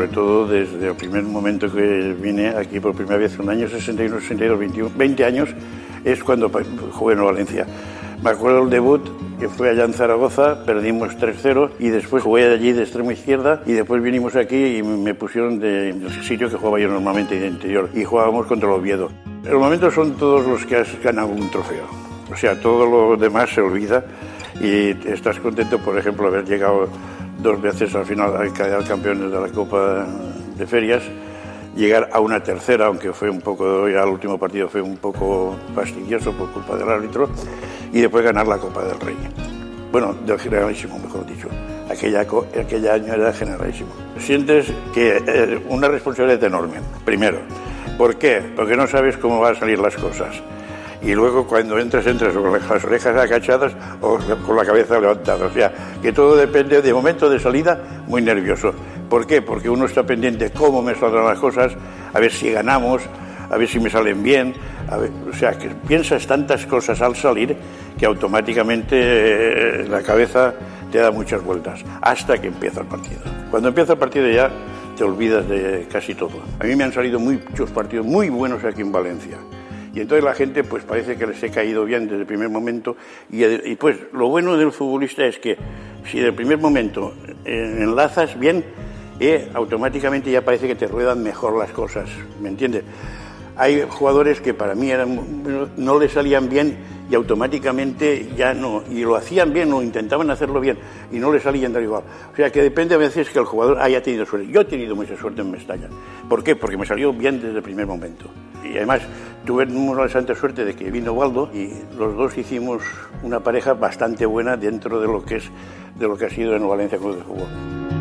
sobre todo desde el primer momento que vine aquí por primera vez, en el año 61, 62, 21, 20 años, es cuando jugué en Valencia. Me acuerdo el debut, que fue allá en Zaragoza, perdimos 3-0 y después jugué allí de extremo izquierda y después vinimos aquí y me pusieron del sitio que jugaba yo normalmente de interior y jugábamos contra el Oviedo. Los momentos son todos los que has ganado un trofeo, o sea, todo lo demás se olvida y estás contento, por ejemplo, haber llegado 2 veces al final al quedar campeones de la Copa de Ferias, llegar a una tercera, aunque fue un poco, ya el último partido fue un poco fastidioso por culpa del árbitro, y después ganar la Copa del Rey. Bueno, del Generalísimo, mejor dicho. Aquel año era Generalísimo. Sientes que una responsabilidad enorme, primero. ¿Por qué? Porque no sabes cómo van a salir las cosas. Y luego cuando entras con las orejas agachadas o con la cabeza levantada. O sea, que todo depende de momento de salida, muy nervioso. ¿Por qué? Porque uno está pendiente cómo me saldrán las cosas, a ver si ganamos, a ver si me salen bien. O sea, que piensas tantas cosas al salir que automáticamente la cabeza te da muchas vueltas hasta que empieza el partido. Cuando empieza el partido ya te olvidas de casi todo. A mí me han salido muchos partidos muy buenos aquí en Valencia. Y entonces la gente pues parece que les he caído bien desde el primer momento y pues lo bueno del futbolista es que si del primer momento enlazas bien, automáticamente ya parece que te ruedan mejor las cosas, ¿me entiendes? Hay jugadores que para mí no les salían bien y automáticamente ya no, y lo hacían bien o intentaban hacerlo bien y no les salían de igual. O sea que depende a veces que el jugador haya tenido suerte. Yo he tenido mucha suerte en Mestalla. ¿Por qué? Porque me salió bien desde el primer momento. Y además tuvimos la santa suerte de que vino Waldo y los dos hicimos una pareja bastante buena dentro de lo que ha sido en Valencia Club de Fútbol.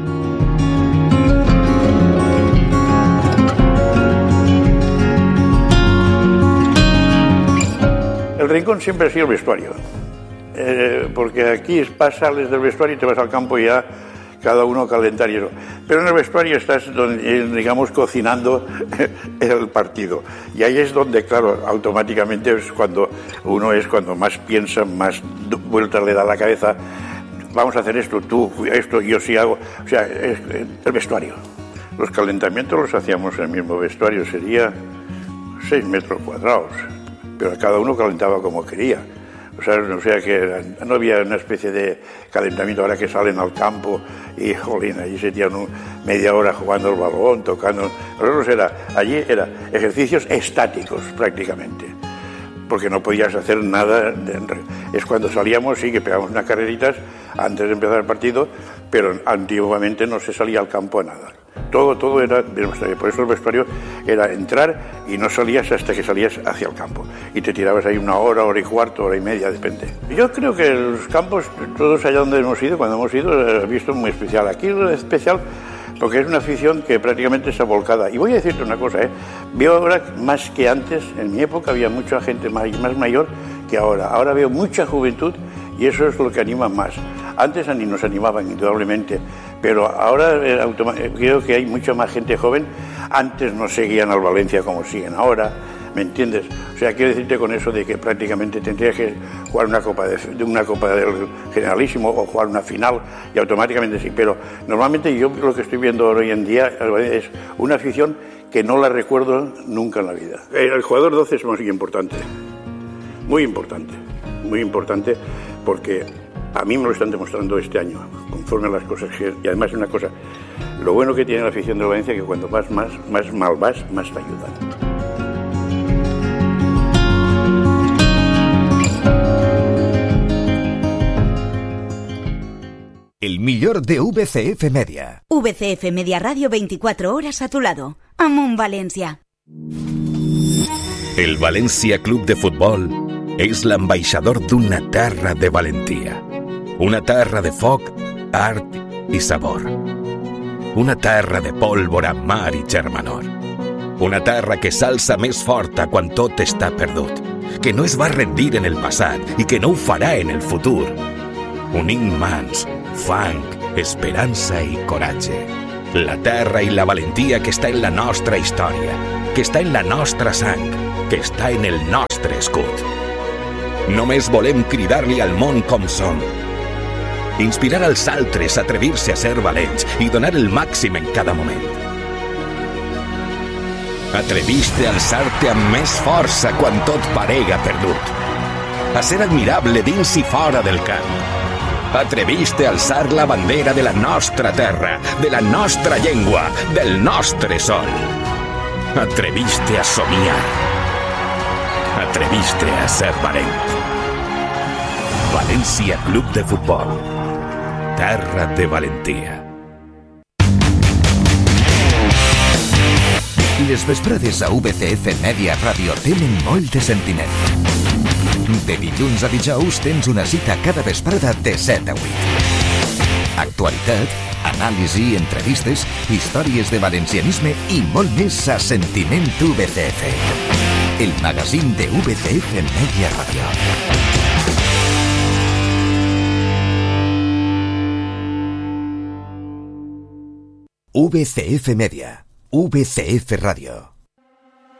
El rincón siempre ha sido el vestuario, porque aquí sales del vestuario y te vas al campo y ya cada uno calentar y eso. Pero en el vestuario estás, digamos, cocinando el partido. Y ahí es donde, claro, automáticamente es cuando cuando más piensa, más vueltas le da la cabeza. Vamos a hacer esto, tú, esto, yo sí hago. O sea, es el vestuario. Los calentamientos los hacíamos en el mismo vestuario, sería 6 metros cuadrados. Pero cada uno calentaba como quería. O sea que no había una especie de calentamiento ahora que salen al campo y, jolín, allí se tiran media hora jugando el balón, tocando. Allí era ejercicios estáticos prácticamente, porque no podías hacer nada. Es cuando salíamos, sí que pegábamos unas carreritas antes de empezar el partido, pero antiguamente no se salía al campo a nada. Todo era del vestuario. Por eso el vestuario era entrar y no salías hasta que salías hacia el campo. Y te tirabas ahí una hora y cuarto, hora y media, depende. Yo creo que los campos, todos allá donde hemos ido, cuando hemos ido, he visto muy especial. Aquí es especial porque es una afición que prácticamente está volcada. Y voy a decirte una cosa, veo ahora más que antes, en mi época había mucha gente más mayor que ahora. Ahora veo mucha juventud y eso es lo que anima más. Antes ni nos animaban, indudablemente, pero ahora creo que hay mucha más gente joven. Antes no seguían al Valencia como siguen ahora, ¿me entiendes? O sea, quiero decirte con eso de que prácticamente tendrías que jugar una copa del Generalísimo o jugar una final y automáticamente sí. Pero normalmente yo lo que estoy viendo hoy en día es una afición que no la recuerdo nunca en la vida. El jugador 12 es muy importante, muy importante, porque a mí me lo están demostrando este año, conforme a las cosas que... Y además una cosa, lo bueno que tiene la afición de Valencia es que cuando vas más mal vas, más te ayudan. El millor de VCF Media. VCF Media Radio, 24 horas a tu lado. Amunt València. El València Club de Futbol és l'ambaixador d'una terra de valentia. Una terra de foc, art i sabor. Una terra de pólvora, mar i germanor. Una terra que s'alça més forta quan tot està perdut, que no es va rendir en el passat i que no ho farà en el futur. Unint mans, fang, esperança i coratge. La terra i la valentia que està en la nostra història, que està en la nostra sang, que està en el nostre escut. Només volem cridar-li al món com som. Inspirar als altres a atrevir-se a ser valents i donar el màxim en cada moment. Atreviste a alçar-te amb més força quan tot parega perdut. A ser admirable dins i fora del camp. Atreviste a alçar la bandera de la nostra terra, de la nostra llengua, del nostre sol. Atreviste a somiar. Atreviste a ser valent. València Club de Futbol. Terra de valentia. Les vesprades a VCF Media Ràdio tenen molt de sentiment. De dilluns a dijous tens una cita cada vesprada de 7 a 8. Actualitat, anàlisi, entrevistes, històries de valencianisme i molt més a Sentiment VCF. El magazín de VCF Media Ràdio. VCF Media. VCF Radio.